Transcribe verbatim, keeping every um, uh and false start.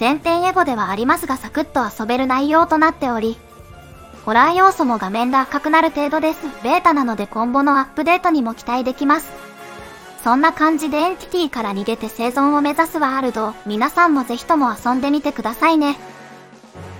天天エゴではありますがサクッと遊べる内容となっており、ホラー要素も画面が赤くなる程度です。ベータなので今後のアップデートにも期待できます。そんな感じでエンティティから逃げて生存を目指すワールド、皆さんもぜひとも遊んでみてくださいね。